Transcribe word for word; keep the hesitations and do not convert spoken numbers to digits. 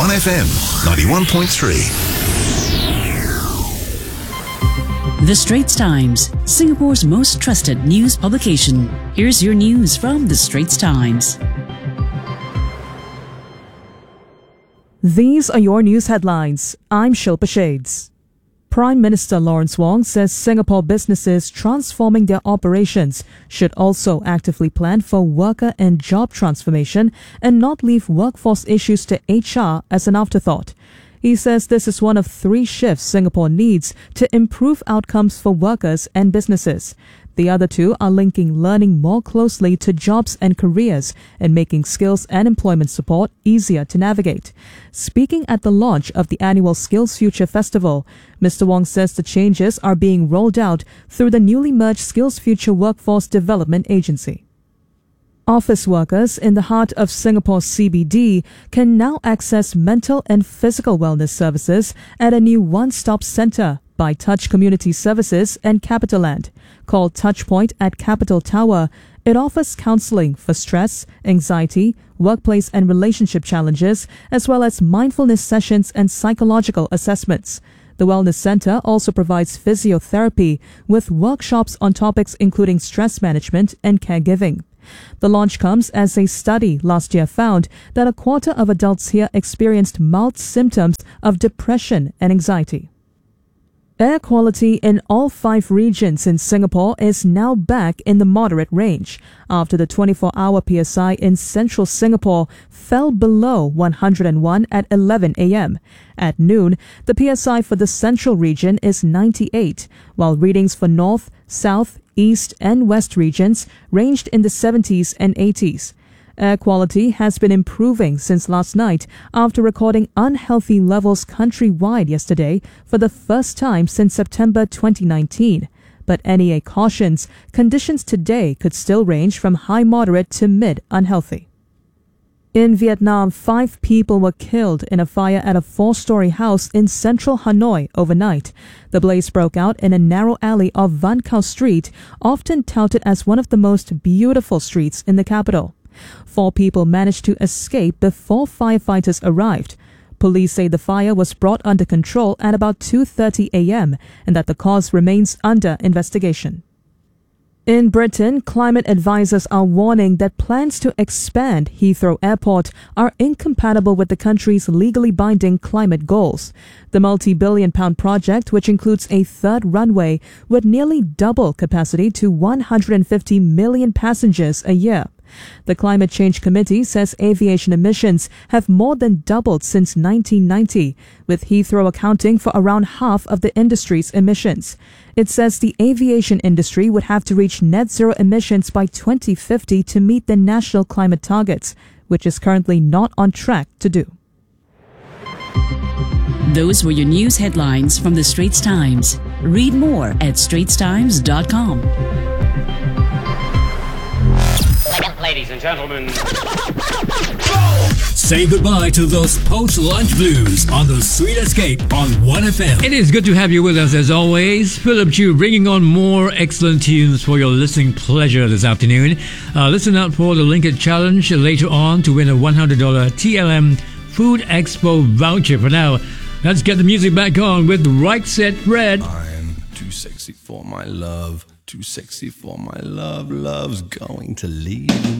one F M ninety-one point three. The Straits Times, Singapore's most trusted news publication. Here's your news from The Straits Times. These are your news headlines. I'm Shilpa Shades. Prime Minister Lawrence Wong says Singapore businesses transforming their operations should also actively plan for worker and job transformation and not leave workforce issues to H R as an afterthought. He says this is one of three shifts Singapore needs to improve outcomes for workers and businesses. The other two are linking learning more closely to jobs and careers and making skills and employment support easier to navigate. Speaking at the launch of the annual Skills Future Festival, Mister Wong says the changes are being rolled out through the newly merged Skills Future Workforce Development Agency. Office workers in the heart of Singapore's C B D can now access mental and physical wellness services at a new one-stop centre by Touch Community Services and CapitaLand. Called Touchpoint at Capital Tower, it offers counselling for stress, anxiety, workplace and relationship challenges, as well as mindfulness sessions and psychological assessments. The Wellness Centre also provides physiotherapy with workshops on topics including stress management and caregiving. The launch comes as a study last year found that a quarter of adults here experienced mild symptoms of depression and anxiety. Air quality in all five regions in Singapore is now back in the moderate range after the twenty-four hour P S I in central Singapore fell below one hundred one at eleven a m. At noon, the P S I for the central region is ninety-eight, while readings for north, south, east and west regions ranged in the seventies and eighties. Air quality has been improving since last night after recording unhealthy levels countrywide yesterday for the first time since September twenty nineteen. But N E A cautions conditions today could still range from high moderate to mid unhealthy. In Vietnam, five people were killed in a fire at a four-story house in central Hanoi overnight. The blaze broke out in a narrow alley of Van Cao Street, often touted as one of the most beautiful streets in the capital. Four people managed to escape before firefighters arrived. Police say the fire was brought under control at about two thirty a m and that the cause remains under investigation. In Britain, climate advisors are warning that plans to expand Heathrow Airport are incompatible with the country's legally binding climate goals. The multi-billion pound project, which includes a third runway, would nearly double capacity to one hundred fifty million passengers a year. The Climate Change Committee says aviation emissions have more than doubled since nineteen ninety, with Heathrow accounting for around half of the industry's emissions. It says the aviation industry would have to reach net zero emissions by twenty fifty to meet the national climate targets, which is currently not on track to do. Those were your news headlines from The Straits Times. Read more at straits times dot com. Ladies and gentlemen, say goodbye to those post-lunch blues on the Sweet Escape on one F M. It is good to have you with us as always. Philip Chu bringing on more excellent tunes for your listening pleasure this afternoon. Uh, listen out for the Linked Challenge later on to win a one hundred dollars T L M Food Expo voucher. For now, let's get the music back on with Right Set Fred. I'm too sexy for my love. Too sexy for my love. Love's going to leave.